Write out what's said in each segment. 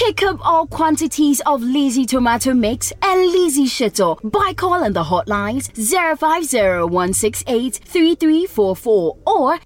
Pick up all quantities of Lizzie tomato mix and Lizzie Shito by calling the hotlines 050-168-3344 or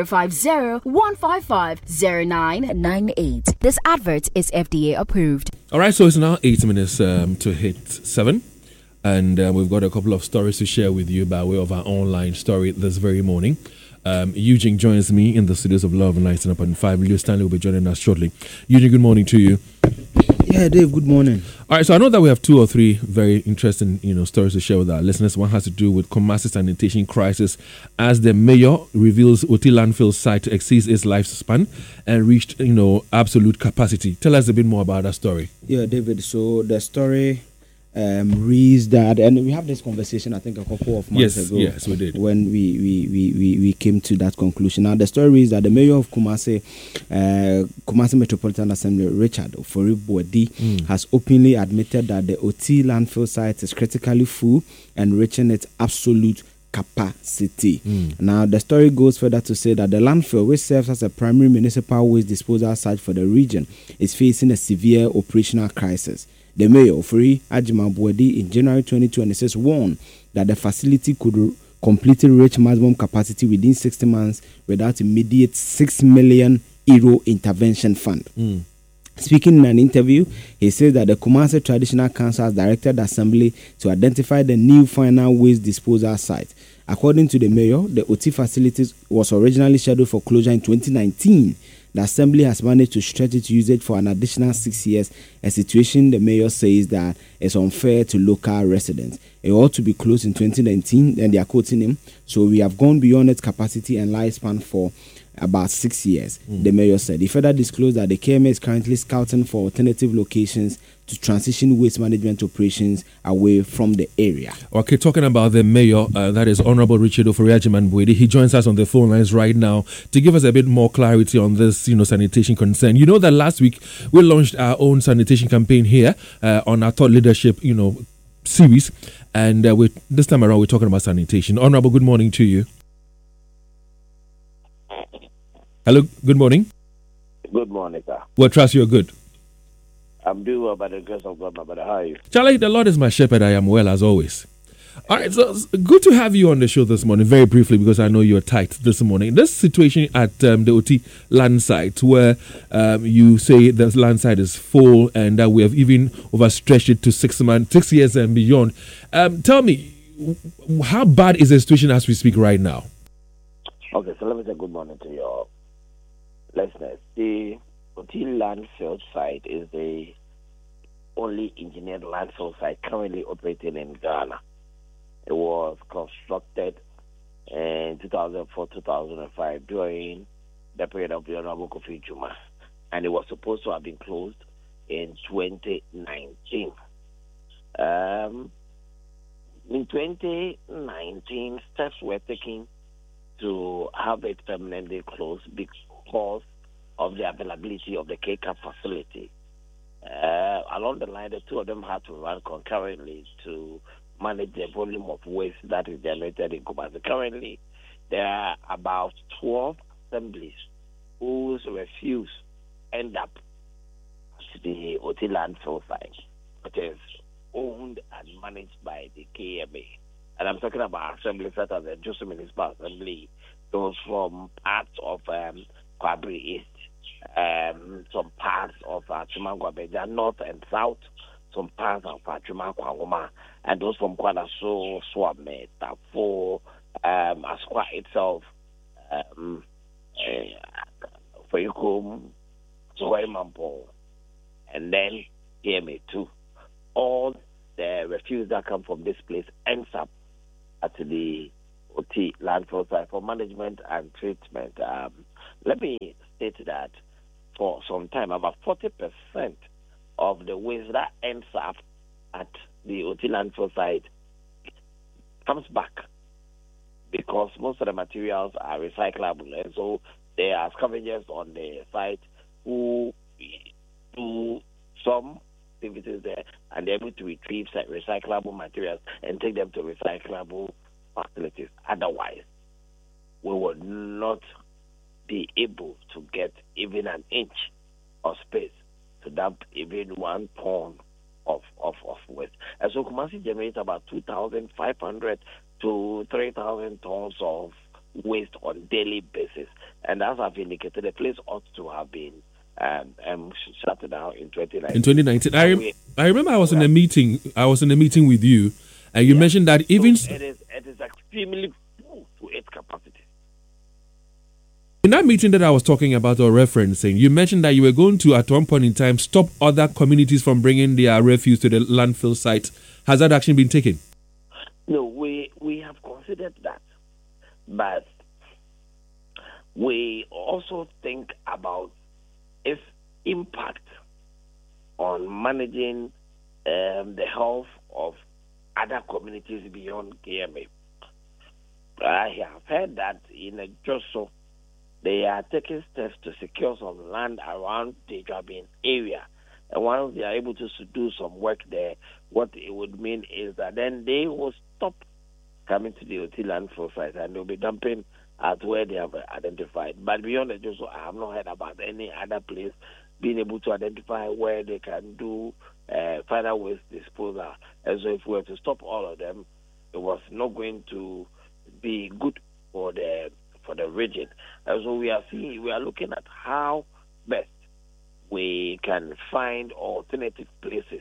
050-155-0998. This advert is FDA approved. All right, so it's now 8 minutes to hit 7. And we've got a couple of stories to share with you by way of our online story this very morning. Eugene joins me in the studios of Love 99.5. Leo Stanley will be joining us shortly. Eugene, good morning to you. Yeah, Dave, good morning. All right, so I know that we have 2 or 3 very interesting, stories to share with our listeners. One has to do with Kumasi sanitation crisis as the mayor reveals Oti landfill site exceeds its lifespan and reached, absolute capacity. Tell us a bit more about that story. Yeah, David. So the story reads that, and we have this conversation I think a couple of months ago. Yes, we did. When we came to that conclusion. Now the story reads that the mayor of Kumasi Metropolitan Assembly, Richard Ofori-Boadi, has openly admitted that the Oti landfill site is critically full and reaching its absolute capacity. Now the story goes further to say that the landfill, which serves as a primary municipal waste disposal site for the region, is facing a severe operational crisis. The mayor, Ofori Boadi, in January 2026 warned that the facility could completely reach maximum capacity within 60 months without immediate €6 million intervention fund. Speaking in an interview, he says that the Kumasi Traditional Council has directed the assembly to identify the new final waste disposal site. According to the mayor, the OT facility was originally scheduled for closure in 2019. The assembly has managed to stretch its usage for an additional 6 years, a situation the mayor says that is unfair to local residents. It ought to be closed in 2019, and they are quoting him. So we have gone beyond its capacity and lifespan for about 6 years, the mayor said. He further disclosed that the KMA is currently scouting for alternative locations to transition waste management operations away from the area. Okay, talking about the mayor, that is Honorable Richard Ofori-Boadi. He joins us on the phone lines right now to give us a bit more clarity on this, sanitation concern. You know that last week we launched our own sanitation campaign here on our thought leadership, series, and this time around we're talking about sanitation. Honorable, good morning to you. Hello, good morning. Good morning, sir. Well, trust you're good. I'm doing well by the grace of God, my brother. How are you? Charlie, the Lord is my shepherd. I am well as always. All right, so good to have you on the show this morning, very briefly, because I know you're tight this morning. This situation at the OT land site where you say the land site is full and that we have even overstretched it to 6 years and beyond. Tell me, how bad is the situation as we speak right now? Okay, so let me say good morning to you listeners. The OT landfill site is the only engineered landfill site currently operating in Ghana. It was constructed in 2004-2005 during the period of the Honorable Kofi Juma, and it was supposed to have been closed in 2019. In 2019, steps were taken to have it permanently closed because of the availability of the K-Cap facility. Along the line, the two of them had to run concurrently to manage the volume of waste that is generated in Kumasi. Currently, there are about 12 assemblies whose refuse end up at the OT landfill site, which is owned and managed by the KMA. And I'm talking about assemblies such as the Josu Municipal Assembly, those from parts of Kwabri East, some parts of Chumangwa Beja North and South, some parts of Chumangwa, and those from Kwadaso, Swame, Tafo, Asqua itself, Fayukum, Sohoimampo, and then KMA too. All the refuse that come from this place ends up at the OT landfill site for management and treatment. Let me state that for some time, about 40% of the waste that ends up at the OT landfill site comes back because most of the materials are recyclable, and so there are scavengers on the site who do some activities there and they're able to retrieve recyclable materials and take them to recyclable facilities. Otherwise, we would not be able to get even an inch of space to that dump even 1 ton of waste. And so Kumasi generates about 2,500 to 3,000 tons of waste on daily basis. And as I've indicated, the place ought to have been shut down in 2019. In 2019, I remember I was in a meeting. I was in a meeting with you, and you mentioned that even it is extremely full to its capacity. In that meeting that I was talking about or referencing, you mentioned that you were going to, at one point in time, stop other communities from bringing their refuse to the landfill site. Has that action been taken? No, we have considered that, but we also think about its impact on managing the health of other communities beyond KMA. I have heard that in a Joso, they are taking steps to secure some land around the Jabin area. And once they are able to do some work there, what it would mean is that then they will stop coming to the OT landfill site and they'll be dumping at where they have identified. But beyond the Joso, I have not heard about any other place being able to identify where they can do final waste disposal. And so if we were to stop all of them, it was not going to be good for the region. And so we are looking at how best we can find alternative places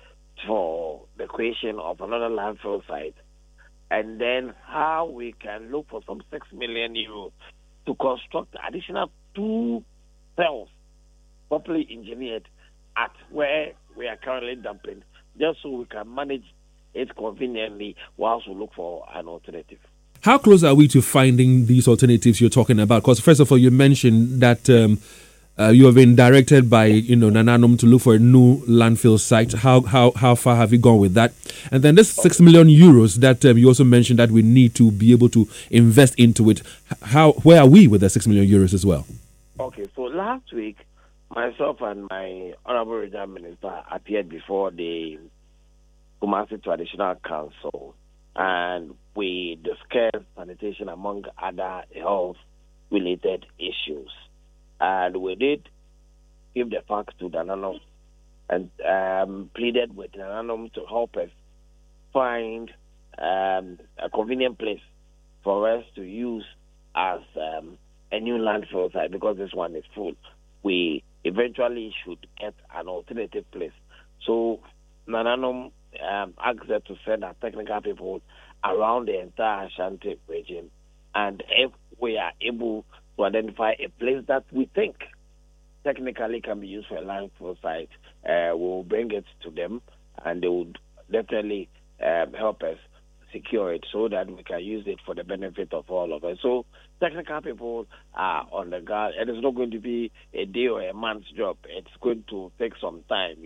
for the creation of another landfill site, and then how we can look for some 6 million euros to construct additional 2 cells properly engineered at where we are currently dumping, just so we can manage it conveniently whilst we look for an alternative. How close are we to finding these alternatives you're talking about? Because first of all, you mentioned that you have been directed by Nananum to look for a new landfill site. How far have you gone with that? And then this 6 million euros that you also mentioned that we need to be able to invest into it. Where are we with the 6 million euros as well? Okay, so last week, myself and my Honorable Regional Minister appeared before the Kumasi Traditional Council, and we discussed sanitation among other health-related issues. And we did give the facts to Nananum and pleaded with Nananum to help us find a convenient place for us to use as a new landfill site, because this one is full. We eventually should get an alternative place. So Nananum asked us to send our technical people around the entire Ashanti region, and if we are able to identify a place that we think technically can be used for a landfill site, we'll bring it to them, and they would definitely help us secure it so that we can use it for the benefit of all of us. So technical people are on the guard, and it's not going to be a day or a month's job. It's going to take some time.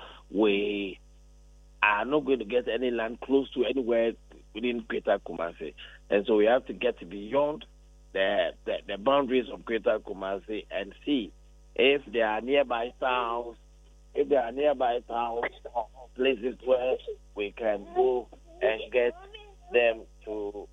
We are not going to get any land close to anywhere within Greater Kumasi, and so we have to get beyond the boundaries of Greater Kumasi and see if there are nearby towns, places where we can go and get them to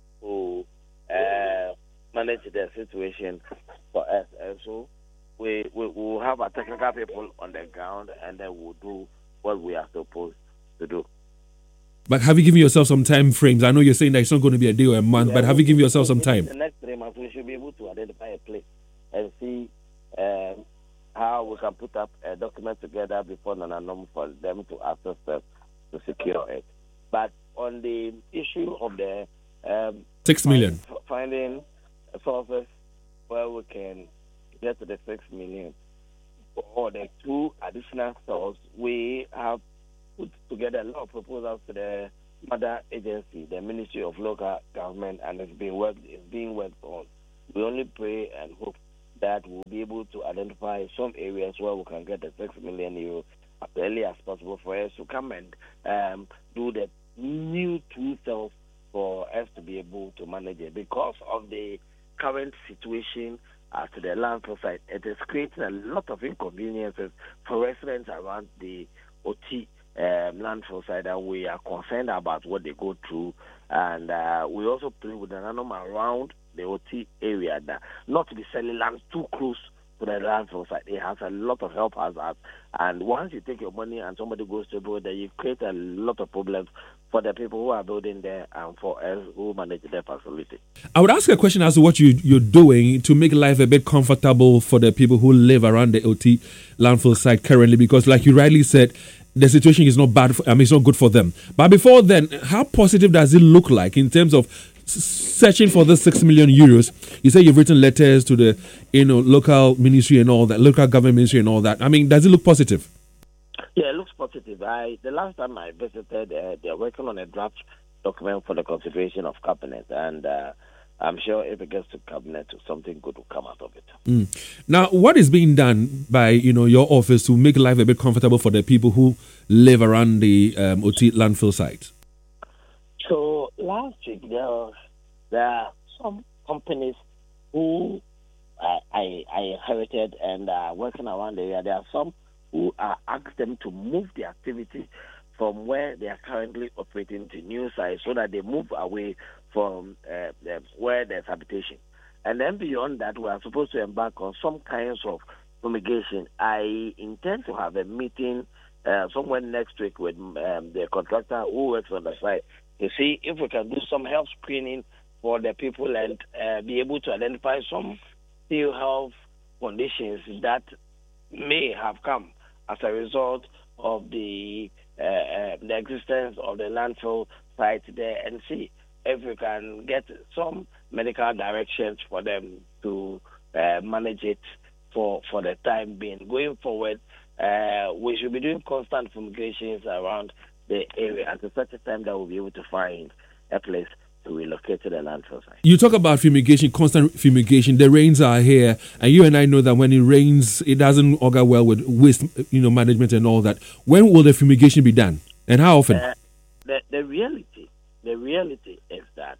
manage the situation for us. And so we will have our technical people on the ground, and then we'll do what we are supposed to do. But have you given yourself some time frames? I know you're saying that it's not going to be a day or a month, but have you given yourself some time? The next 3 months, we should be able to identify a place and see how we can put up a document together before Nananum for them to access us to secure it. But on the issue of the 6 million, finding sources where we can get to the 6 million or the 2 additional stores, we have put together a lot of proposals to the mother agency, the Ministry of Local Government, and it's being worked on. We only pray and hope that we'll be able to identify some areas where we can get the 6 million euro as early as possible for us to come and do the new 2 cells for us to be able to manage it. Because of the current situation at the landfill site, it is creating a lot of inconveniences for residents around the OT landfill site, and we are concerned about what they go through. And we also play with the Nananum around the OT area, that not to be selling land too close to the landfill site. It has a lot of help us out. And once you take your money and somebody goes to build there, you create a lot of problems for the people who are building there and for us who manage their facility. I would ask a question as to what you're doing to make life a bit comfortable for the people who live around the OT landfill site currently, because like you rightly said, the situation is not bad. It's not good for them. But before then, how positive does it look like in terms of searching for the 6 million euros? You say you've written letters to the local ministry and all that, local government ministry and all that. Does it look positive? Yeah, it looks positive. The last time I visited, they're working on a draft document for the consideration of cabinet, and I'm sure if it gets to cabinet, something good will come out of it. Now, what is being done by your office to make life a bit comfortable for the people who live around the OT landfill site? So last week there are some companies who I inherited and are working around the area. There are some who are asked them to move the activity from where they are currently operating to new sites so that they move away from where there's habitation. And then beyond that, we are supposed to embark on some kinds of fumigation. I intend to have a meeting somewhere next week with the contractor who works on the site to see if we can do some health screening for the people and be able to identify some ill health conditions that may have come as a result of the existence of the landfill site there, and see if we can get some medical directions for them to manage it for the time being. Going forward, we should be doing constant fumigations around the area at such a time that we'll be able to find a place to relocate to the landfill site. You talk about fumigation, constant fumigation. The rains are here, and you and I know that when it rains, it doesn't augur well with waste, management and all that. When will the fumigation be done, and how often? The reality is that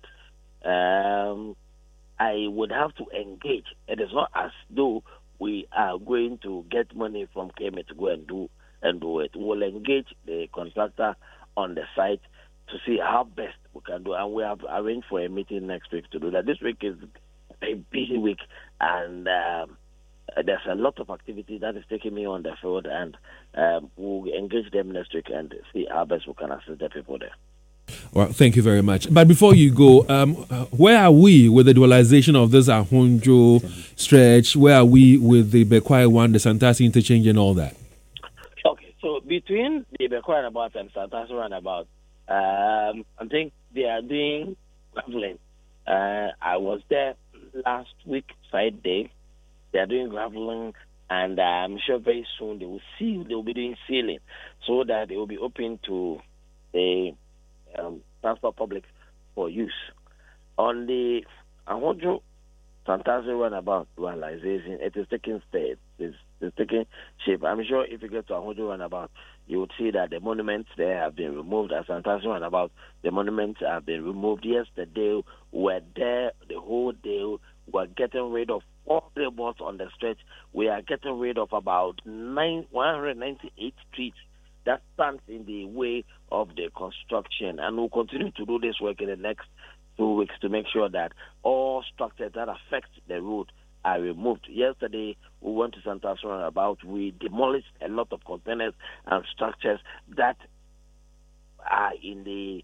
I would have to engage. It is not as though we are going to get money from KEMA to go and do it. We'll engage the contractor on the site to see how best we can do, and we have arranged for a meeting next week to do that. This week is a busy week, and there's a lot of activity that is taking me on the field, and we'll engage them next week and see how best we can assist the people there. Well, thank you very much. But before you go, where are we with the dualization of this Ahonjo stretch? Where are we with the Bekwai one, the Santasi interchange and all that? Okay, so between the Bekwai roundabout and Santasi roundabout, I think they are doing graveling. I was there last week, Friday. They are doing graveling, and I'm sure very soon they will be doing sealing so that they will be open to the transport public for use. On the Ahonjo Santasi roundabout dualization, it is taking state. It's taking shape. I'm sure if you get to Ahonjo roundabout, you would see that the monuments there have been removed. At Santasi roundabout, the monuments have been removed. Yesterday, we were there the whole day. We are getting rid of all billboards on the stretch. We are getting rid of about 198 streets that stands in the way of the construction, and we'll continue to do this work in the next 2 weeks to make sure that all structures that affect the road are removed. Yesterday, we went to Santasi roundabout. We demolished a lot of containers and structures that are in the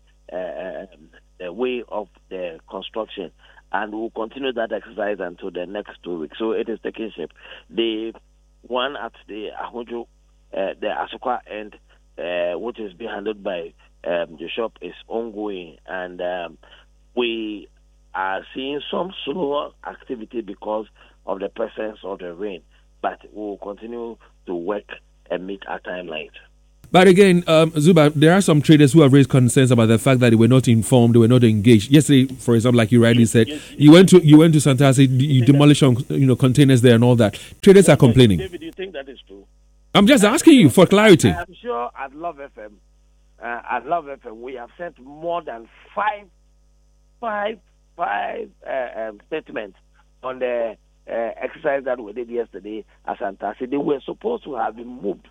way of the construction, and we'll continue that exercise until the next 2 weeks. So it is taking shape. The one at the Ahonjo, the Asokwa end, which is being handled by the shop, is ongoing, and we are seeing some slower activity because of the presence of the rain, but we will continue to work and meet our timelines. But again, Zuba, there are some traders who have raised concerns about the fact that they were not informed, they were not engaged. Yesterday, for example, like you rightly said, you went to Santasi, you demolished containers there and all that. Traders are complaining. David, do you think that is true? I'm just asking you for clarity. I'm sure at Love FM, we have sent more than five statements on the exercise that we did yesterday at Santasi. They were supposed to have been moved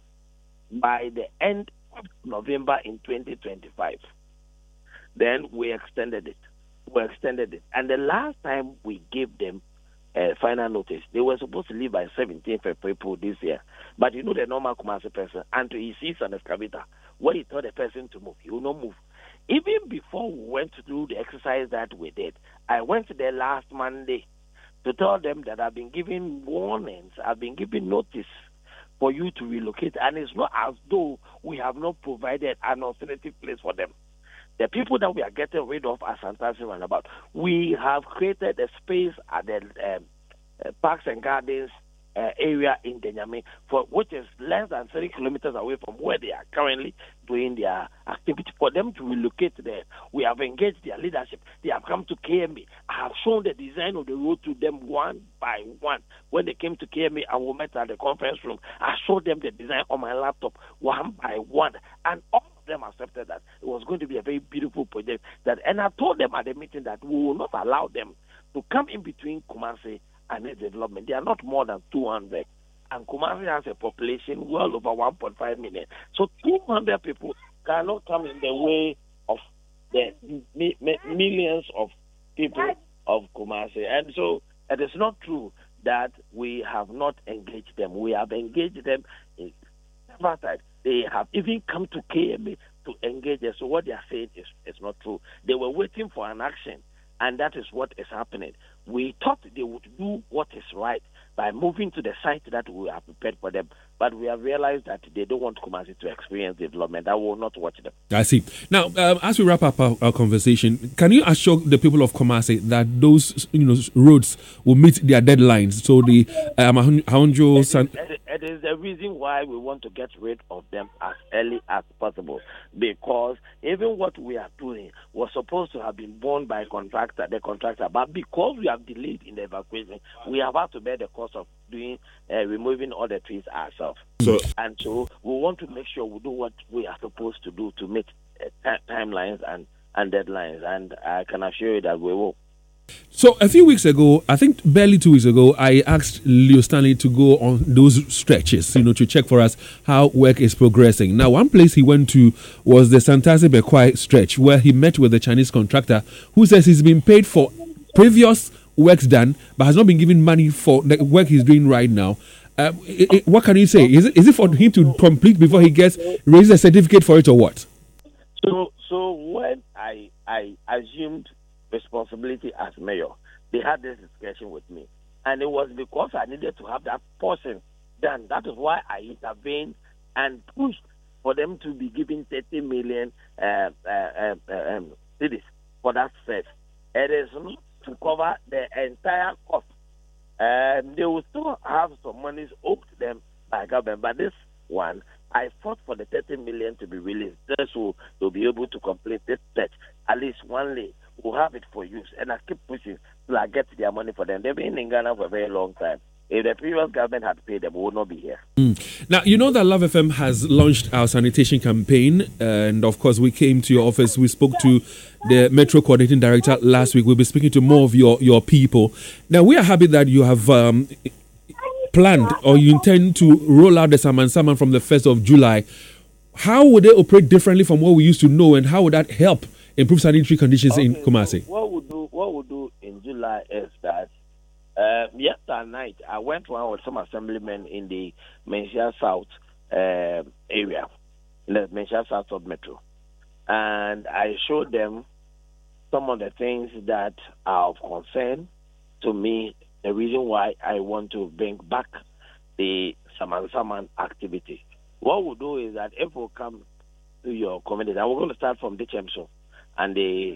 by the end of November in 2025. Then we extended it. And the last time we gave them final notice. They were supposed to leave by 17th of April this year. But you know the normal Kumasi person, until he sees an excavator, when he told the person to move, he will not move. Even before we went to do the exercise that we did, I went there last Monday to tell them that I've been giving warnings, I've been giving notice for you to relocate. And it's not as though we have not provided an alternative place for them. The people that we are getting rid of at Santasi Roundabout, we have created a space at the Parks and Gardens area in Denyami, which is less than 30 kilometers away from where they are currently doing their activity, for them to relocate there. We have engaged their leadership. They have come to KMA. I have shown the design of the road to them one by one. When they came to KMA and we met at the conference room, I showed them the design on my laptop one by one. And all of them accepted that it was going to be a very beautiful project. And I told them at the meeting that we will not allow them to come in between Kumasi and its development. They are not more than 200. And Kumasi has a population well over 1.5 million. So 200 people cannot come in the way of the millions of people of Kumasi. And so it is not true that we have not engaged them. We have engaged them in several times. They have even come to KMA to engage us. So what they are saying is not true. They were waiting for an action, and that is what is happening. We thought they would do what is right by moving to the site that we are prepared for them. But we have realized that they don't want Kumasi to experience development. I will not watch them. I see. Now, as we wrap up our conversation, can you assure the people of Kumasi that those roads will meet their deadlines? So the it is the reason why we want to get rid of them as early as possible, because even what we are doing was supposed to have been borne by the contractor, but because we have delayed in the evacuation, we have had to bear the cost of removing all the trees ourselves. So we want to make sure we do what we are supposed to do to meet timelines and deadlines, and I can assure you that we will. So a few weeks ago, I think barely 2 weeks ago, I asked Leo Stanley to go on those stretches, to check for us how work is progressing. Now, one place he went to was the Santasi Bekwai stretch, where he met with the Chinese contractor who says he's been paid for previous works done, but has not been given money for the work he's doing right now. What can you say? Is it for him to complete before he raises a certificate for it, or what? So when I assumed responsibility as mayor, they had this discussion with me, and it was because I needed to have that portion done. That is why I intervened and pushed for them to be given 30 million cities for that set. It is not to cover the entire cost. They will still have some monies owed to them by government, but this one, I fought for the 30 million to be released, just so they'll be able to complete this set. At least one day we'll have it for use, and I keep pushing till I get their money for them. They've been in Ghana for a very long time. If the previous government had paid them, we would not be here. Now, you know that Love FM has launched our sanitation campaign, and of course, we came to your office. We spoke to the Metro Coordinating Director last week. We'll be speaking to more of your people. Now, we are happy that you have planned, or you intend to roll out the Saman from the 1st of July. How would they operate differently from what we used to know, and how would that help improve sanitary conditions in Kumasi? So what we do in July is that yesterday night I went around with some assemblymen in the Menchia South area, in the Menchia South of Metro, and I showed them some of the things that are of concern to me. The reason why I want to bring back the Saman activity. What we'll do is that if we come to your community, and we're going to start from the Chemso and the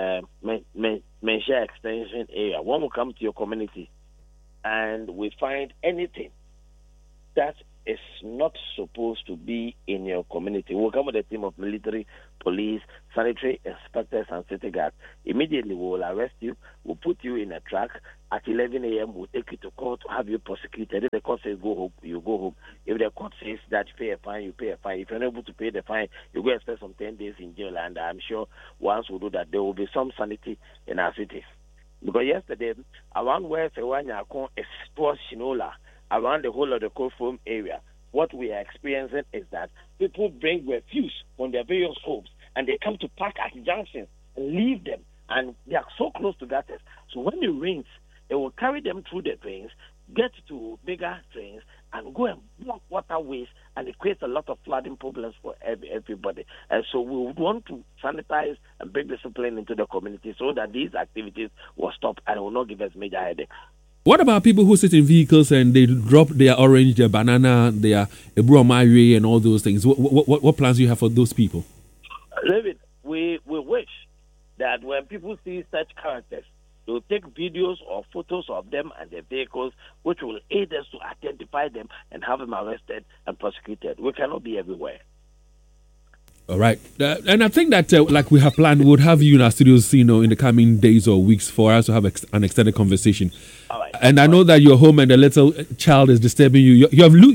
Menchia Extension area. When we come to your community and we find anything that is not supposed to be in your community, we'll come with a team of military, police, sanitary inspectors, and city guards. Immediately, we will arrest you. We'll put you in a truck. At 11 a.m., we'll take you to court to have you prosecuted. If the court says go home, you go home. If the court says that you pay a fine, you pay a fine. If you're not able to pay the fine, you go and spend some 10 days in jail. And I'm sure once we do that, there will be some sanity in our cities. Because yesterday, around where Sewanyakon is towards Shinola, around the whole of the Kofom area, what we are experiencing is that people bring refuse from their various homes and they come to park at junctions and leave them, and they are so close to gutters. So when it rains, it will carry them through the drains, get to bigger drains, and go and block waterways, and it creates a lot of flooding problems for everybody. And so we would want to sanitize and bring discipline into the community so that these activities will stop and will not give us major headaches. What about people who sit in vehicles and they drop their orange, their banana, their ebruamari and all those things? What plans do you have for those people? David, we wish that when people see such characters, they'll take videos or photos of them and their vehicles, which will aid us to identify them and have them arrested and prosecuted. We cannot be everywhere. All right. And I think that, like we have planned, we'll have you in our studios, in the coming days or weeks for us to have an extended conversation. All right. And I know that you're home and the little child is disturbing you.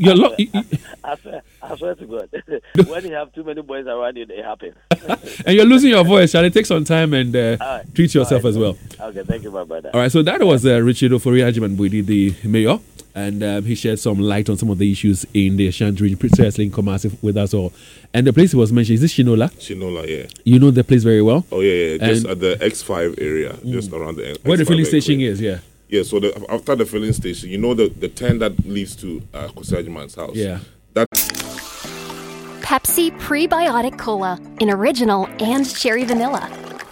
I swear to God, when you have too many boys around you, it happens. And you're losing your voice. Shall I take some time and treat yourself as well? Okay, thank you, my brother. All right, so that was Richard Ofori Ajiman-Boidi, the mayor, and he shed some light on some of the issues in the Ashanti region, precisely in Kumasi with us all. And the place he was mentioned, is this Shinola? Shinola, yeah. You know the place very well? Oh, yeah. Just at the X5 area, just around the X5 where the filling station area. is, yeah. Yeah, so after the filling station, you know the turn that leads to Kwesi Agyemang's house. Yeah. Pepsi Prebiotic Cola in original and cherry vanilla.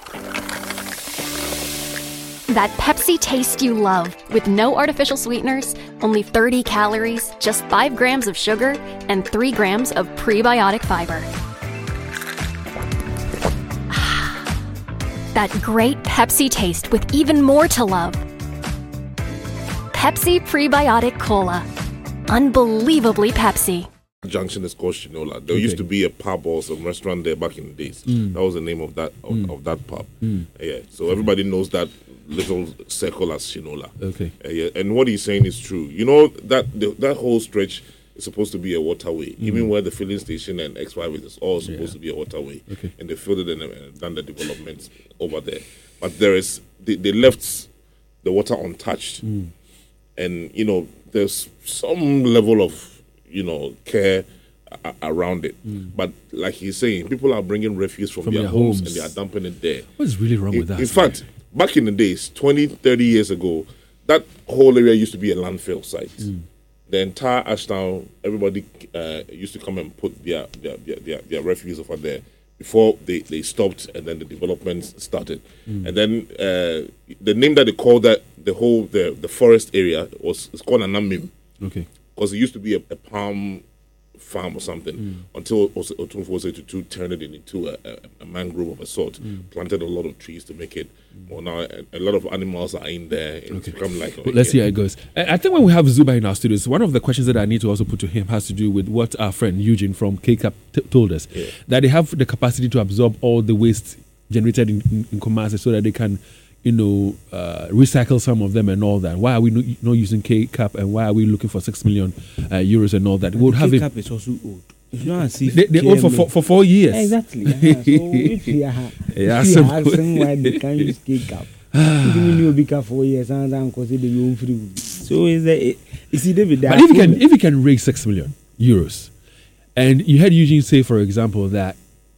That Pepsi taste you love with no artificial sweeteners, only 30 calories, just 5 grams of sugar, and 3 grams of prebiotic fiber. That great Pepsi taste with even more to love. Pepsi Prebiotic Cola. Unbelievably Pepsi. Junction is called Shinola. There used to be a pub or some restaurant there back in the days. That was the name of that of that pub. Yeah, so everybody knows that little circle as Shinola. Okay. Yeah, and what he's saying is true. You know that whole stretch is supposed to be a waterway. Even where the filling station and X5 is all supposed to be a waterway. Okay. And they filled it and done the developments over there. But they left the water untouched. And there's some level of care around it. But like he's saying, people are bringing refuse from their homes and they are dumping it there. What's really wrong with that? In fact, back in the days, 20, 30 years ago, that whole area used to be a landfill site. The entire Ashtown, everybody used to come and put their refuse over there before they stopped and then the development started. And then the name that they called that the forest area it's called Anamim. Okay. Because it used to be a palm farm or something until Otumfuo Tutu turned it into a mangrove of a sort, planted a lot of trees to make it. Well, now a lot of animals are in there. It's become like. Let's see how it goes. I think when we have Zuba in our studios, one of the questions that I need to also put to him has to do with what our friend Eugene from KCAP told us, that they have the capacity to absorb all the waste generated in Kumasi so that they can recycle some of them and all that. Why are we not using KCAP and why are we looking for 6 million euros and all that? We'll have KCAP is also old. It's not as if they old for 4 years. Exactly. So if you have why they can't use KCAP, even you become 4 years and consider you free. So is it David? But if you can raise 6 million euros, and you heard Eugene say, for example, that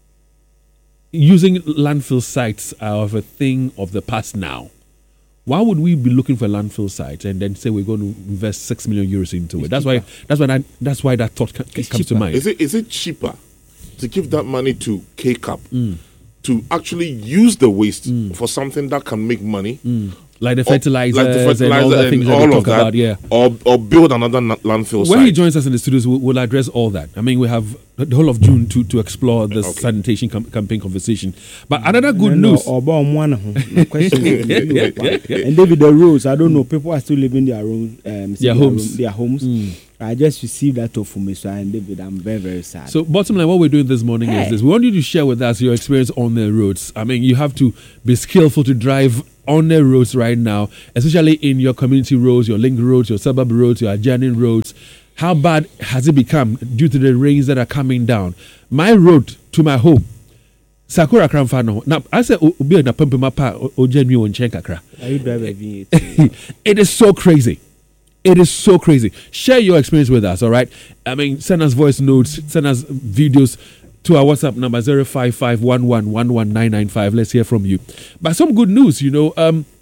using landfill sites are a thing of the past now. Why would we be looking for a landfill site and then say we're going to invest 6 million euros into it? That's why that thought comes to mind. Is it cheaper to give that money to KCAP to actually use the waste for something that can make money? Like the fertilizers and all the things that we talk about, yeah. Or build another landfill site. When he joins us in the studios, we'll address all that. I mean, we have the whole of June to explore the sanitation campaign conversation. But another good news. Question. And David, the roads, I don't know, people are still living their homes. I just received that from me, and David, I'm very, very sad. So, bottom line, what we're doing this morning is this. We want you to share with us your experience on the roads. I mean, you have to be skillful to drive on the roads right now, especially in your community roads, your link roads, your suburb roads, your adjoining roads. How bad has it become due to the rains that are coming down? My road to my home, Sakura Kramfano. Now, I said, Obi na Pampimapa Ojemi Onchenka. Are you driving? It is so crazy. It is so crazy. Share your experience with us, all right? I mean, send us voice notes, send us videos to our WhatsApp number 05511111995. Let's hear from you. But some good news,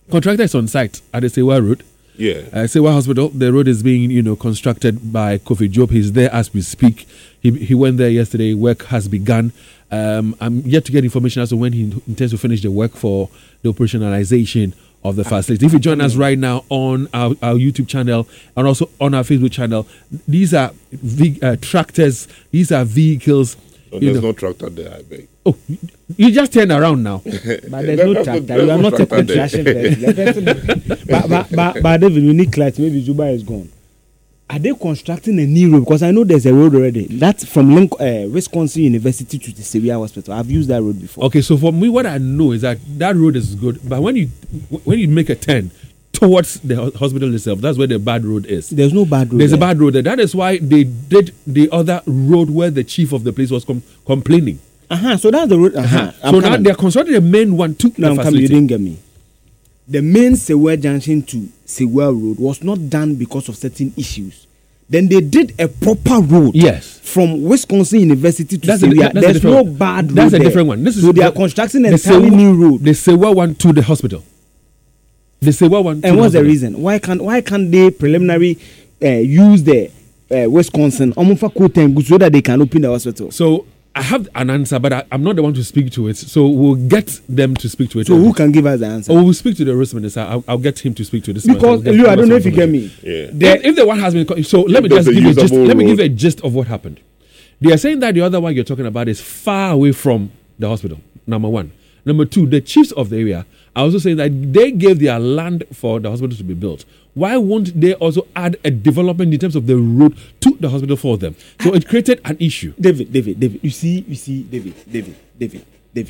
Contractor is on site at the Sewa Road. Yeah. Sewa Hospital. The road is being, constructed by Kofi Job. He's there as we speak. He went there yesterday. Work has begun. I'm yet to get information as to when he intends to finish the work for the operationalization of the facility. If you join us right now on our YouTube channel and also on our Facebook channel, these are tractors. These are vehicles. So there's no tractor there, I beg. Oh, you just turn around now. But there's no tractor. You are not a construction person. But David, we need clarity. Maybe Zuba is gone. Are they constructing a new road? Because I know there's a road already. That's from Wisconsin University to the Sewa Hospital. I've used that road before. Okay, so for me, what I know is that road is good. But when you make a turn towards the hospital itself, that's where the bad road is. There's no bad road. There's a bad road there. That is why they did the other road where the chief of the place was complaining. So that's the road. So now they're constructing the main one to the facility. You didn't get me. The main Sewa Junction to Sewa Road was not done because of certain issues. Then they did a proper road. Yes. From Wisconsin University to Sewa. There's no bad road. That's a different one. So they are constructing an entirely new road. The Sewa one to the hospital. The Sewa one. And what's the reason? Why can't they preliminary use the Wisconsin so that they can open the hospital? So I have an answer, but I'm not the one to speak to it. So we'll get them to speak to it. So who can give us the answer? Or we'll speak to the risk minister. I'll get him to speak to this. Because Leo, I don't know if you get me. Yeah. If the one has been, so let me just give you a gist. Let me give you a gist of what happened. They are saying that the other one you're talking about is far away from the hospital. Number one. Number two, the chiefs of the area are also saying that they gave their land for the hospital to be built. Why won't they also add a development in terms of the road to the hospital for them? So it created an issue. David. You see, David.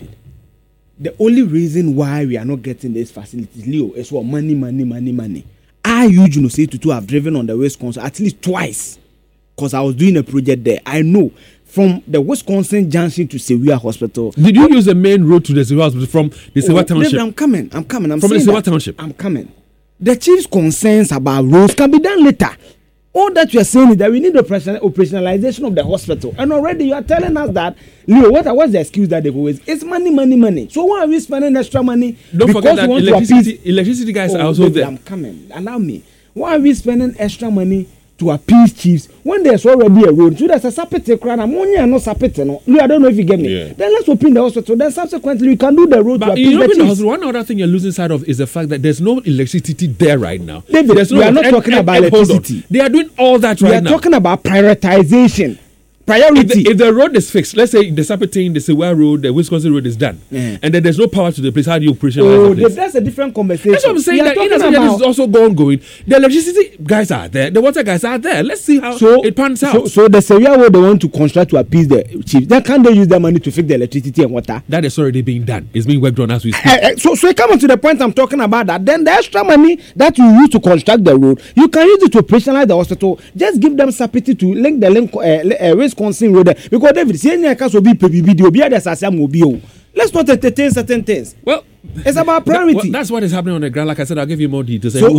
The only reason why we are not getting this facilities, Leo, is what money. I usually say to have driven on the Wisconsin at least twice because I was doing a project there. I know. From the Wisconsin Junction to Sewa Hospital. Did you use the main road to the Sewa Hospital from the Sewa Township? David, I'm coming. From the Sewa Township. I'm coming. The chief's concerns about roads can be done later. All that you are saying is that we need the operationalization of the hospital. And already you are telling us that, Leo, what's the excuse that they've always? It's money. So why are we spending extra money? Don't forget that electricity guys are also David, there. I'm coming. Allow me. Why are we spending extra money to appease chiefs when there's already a road? So there's a sapete crown. I'm only no sapete. No, I don't know if you get me. Yeah. Then let's open the hospital. Then subsequently we can do the road. But to appease the chiefs. One other thing you're losing sight of is the fact that there's no electricity there right now. David, we are not talking about electricity. They are doing all that right now. We are talking about prioritization. Priority. If the road is fixed, let's say the Sapperton, the Sewa Road, the Wisconsin Road is done, and then there's no power to the place, how do you operationalize the place? That's a different conversation. That's what I'm saying. That this is also ongoing. The electricity guys are there, the water guys are there. Let's see how it pans out. So the Sewa Road they want to construct to appease the chief. Then can't they use their money to fix the electricity and water? That is already being done. It's being worked on as we speak. So coming to the point I'm talking about that, then the extra money that you use to construct the road, you can use it to operationalize the hospital. Just give them sapity to link the Wisconsin Road. Because David, see any case will be video, be let's not entertain certain things. Well, it's about priority. That's what is happening on the ground. Like I said, I'll give you more details. So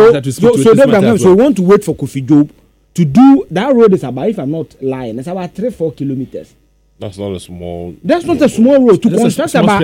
we want to wait for Kofi Job to do that road. Is about, if I'm not lying, it's about 3-4 kilometers. That's not a small. That's not a small road to construct about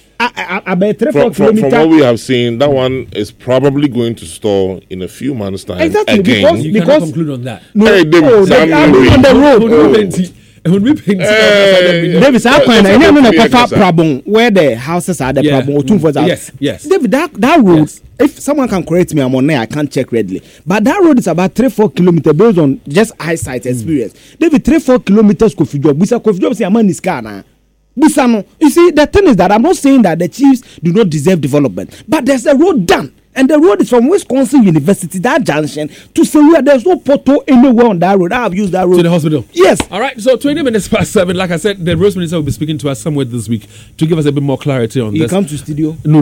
3-4 kilometers. From what we have seen, that one is probably going to stall in a few months' time. Exactly, again. You cannot conclude on that. No, hey, David, on the road. When we paint David, problem where the houses are the problem. Yes. David, that road. Yes. If someone can correct me, I'm on there. I can't check readily. But that road is about 3-4 kilometers based on just eyesight experience. David, 3-4 kilometers Kofi Job. Kofi Job say a man is car now. You see, the thing is that I'm not saying that the chiefs do not deserve development, but there's a road done. And the road is from Wisconsin University, that junction, to Sewa. There's no portal anywhere on that road. I have used that road. To the hospital? Yes. All right, so 20 minutes past 7. Like I said, the Rose Minister will be speaking to us somewhere this week to give us a bit more clarity on this. You come to studio? No.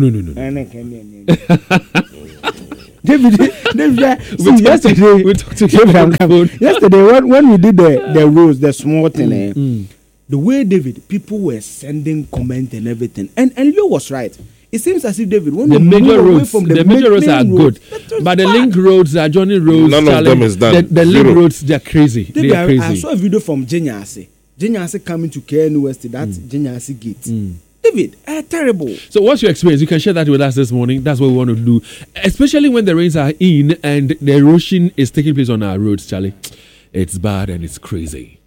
Yesterday, when we did the roads, the small thing, the way, David, people were sending comments and everything. And Leo was right. It seems as if, David, when the major roads are good, but the link roads, the adjoining roads, none of them is done. The link roads, they're crazy. David, I saw a video from Jenyase coming to KNUST, that's Jenyase Gate. David, terrible. So what's your experience? You can share that with us this morning. That's what we want to do, especially when the rains are in and the erosion is taking place on our roads, Charlie. It's bad and it's crazy.